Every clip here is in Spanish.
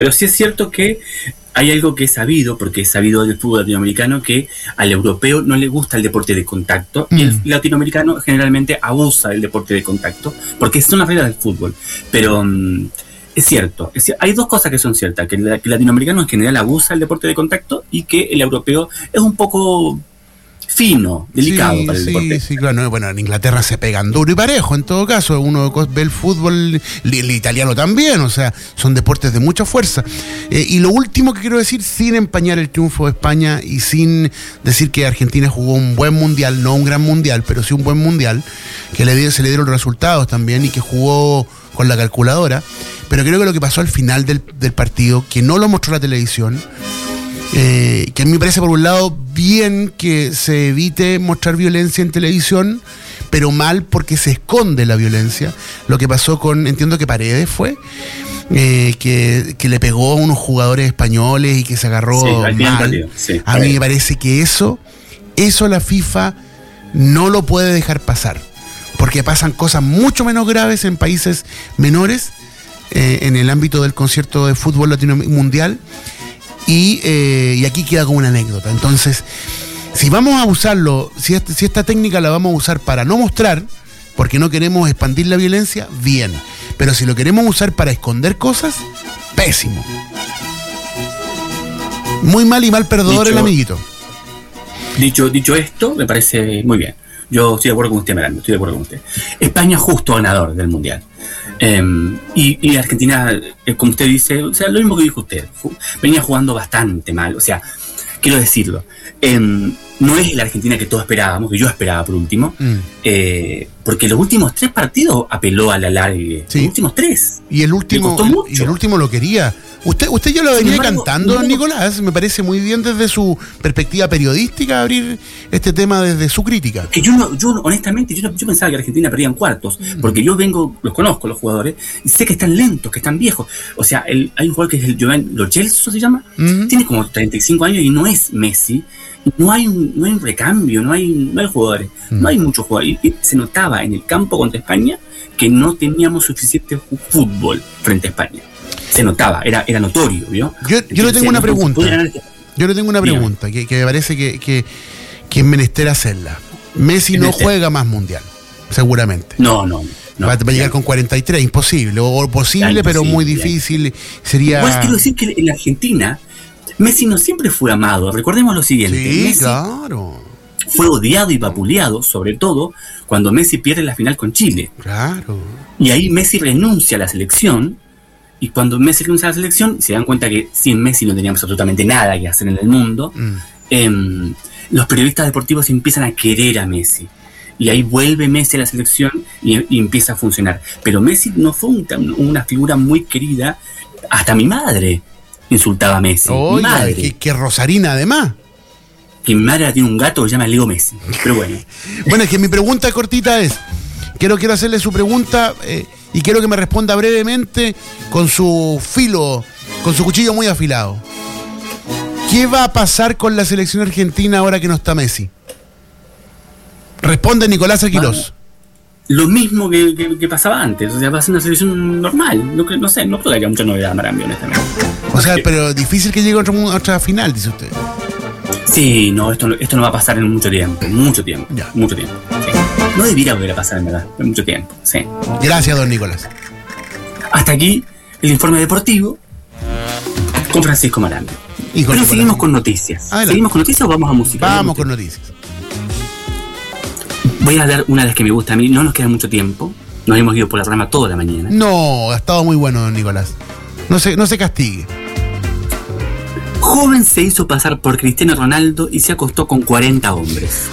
Pero sí es cierto que hay algo que es sabido, porque es sabido del fútbol latinoamericano, que al europeo no le gusta el deporte de contacto, y el latinoamericano generalmente abusa del deporte de contacto, porque son las reglas del fútbol. Pero es cierto, hay dos cosas que son ciertas, que el latinoamericano en general abusa del deporte de contacto y que el europeo es un poco fino, delicado para el deporte. Sí, claro. Bueno, en Inglaterra se pegan duro y parejo, en todo caso. Uno ve el fútbol, el italiano también, o sea, son deportes de mucha fuerza. Y lo último que quiero decir, sin empañar el triunfo de España y sin decir que Argentina jugó un buen mundial, no un gran mundial, pero sí un buen mundial, que se le dieron resultados también y que jugó con la calculadora. Pero creo que lo que pasó al final del partido, que no lo mostró la televisión, que a mí me parece por un lado bien que se evite mostrar violencia en televisión, pero mal porque se esconde la violencia. Lo que pasó entiendo que Paredes fue, que le pegó a unos jugadores españoles y que se agarró mal. Sí, a mí me parece que eso la FIFA no lo puede dejar pasar, porque pasan cosas mucho menos graves en países menores, en el ámbito del concierto de fútbol mundial. Y aquí queda como una anécdota. Entonces, si vamos a usarlo, si esta técnica la vamos a usar para no mostrar, porque no queremos expandir la violencia, bien. Pero si lo queremos usar para esconder cosas, pésimo. Muy mal y mal perdedor el amiguito. Dicho esto, me parece muy bien. Yo estoy de acuerdo con usted, Miranda, estoy de acuerdo con usted. España justo ganador del Mundial. Y Argentina, como usted dice, o sea, lo mismo que dijo usted, venía jugando bastante mal, o sea, quiero decirlo, no es la Argentina que todos esperábamos, que yo esperaba por último, porque los últimos 3 partidos apeló al alargue, sí. Los últimos 3. Y el último lo quería. Usted ya lo venía cantando, don Nicolás. Me parece muy bien desde su perspectiva periodística abrir este tema desde su crítica. Que yo honestamente, yo pensaba que Argentina perdía en cuartos, porque yo los conozco los jugadores, y sé que están lentos, que están viejos. O sea, hay un jugador que es el Giovanni Lo Celso, se llama, tiene como 35 años y no es Messi. No hay un recambio, no hay jugadores, no hay muchos jugadores. Y se notaba en el campo contra España que no teníamos suficiente fútbol frente a España. Se notaba, era notorio, ¿vio? Yo le tengo una pregunta. Yo le tengo una pregunta que me parece que es menester hacerla. Messi no juega más mundial, seguramente. No. Va a llegar con 43, imposible. O posible, pero muy difícil. Sería. Igual quiero decir que en la Argentina Messi no siempre fue amado. Recordemos lo siguiente. Sí, Messi claro. Fue odiado y vapuleado, sobre todo cuando Messi pierde la final con Chile. Claro. Y ahí Messi renuncia a la selección. Y cuando Messi renuncia a la selección, se dan cuenta que sin Messi no teníamos absolutamente nada que hacer en el mundo. Los periodistas deportivos empiezan a querer a Messi. Y ahí vuelve Messi a la selección y empieza a funcionar. Pero Messi no fue una figura muy querida. Hasta mi madre insultaba a Messi. Mi madre. Que Rosarina, además. Que mi madre tiene un gato que se llama Leo Messi. Pero bueno. Bueno, es que mi pregunta cortita es... Quiero hacerle su pregunta y quiero que me responda brevemente con su cuchillo muy afilado. ¿Qué va a pasar con la selección argentina ahora que no está Messi? Responde Nicolás Aquilós. Lo mismo que pasaba antes, o sea, va a ser una selección normal. No creo que haya mucha novedad, Marambio, honestamente. O sea, pero difícil que llegue a otra final, dice usted. Sí, no, esto no va a pasar en mucho tiempo. Ya. Mucho tiempo. Sí. No debiera volver a pasar, en verdad, en mucho tiempo. Sí. Gracias, don Nicolás. Hasta aquí el informe deportivo con Francisco Marambio. Pero seguimos con noticias. Adelante. ¿Seguimos con noticias o vamos a música? Vamos con noticias. Voy a hablar una de las que me gusta a mí. No nos queda mucho tiempo. Nos hemos ido por la rama toda la mañana. No, ha estado muy bueno, don Nicolás. No se castigue. Joven se hizo pasar por Cristiano Ronaldo y se acostó con 40 hombres.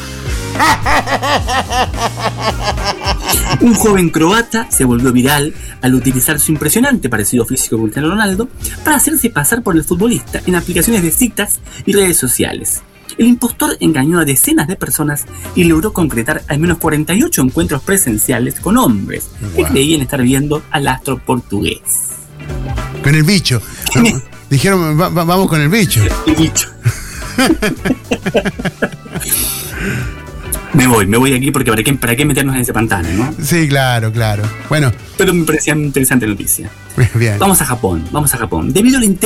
Un joven croata se volvió viral al utilizar su impresionante parecido físico con Cristiano Ronaldo para hacerse pasar por el futbolista en aplicaciones de citas y redes sociales. El impostor engañó a decenas de personas y logró concretar al menos 48 encuentros presenciales con hombres que creían estar viendo al astro portugués. Con el bicho. Dijeron, vamos con el bicho. El bicho. Me voy aquí porque ¿para qué meternos en ese pantano, no? Sí, claro. Bueno. Pero me parecía interesante noticia. Bien. Vamos a Japón. Debido al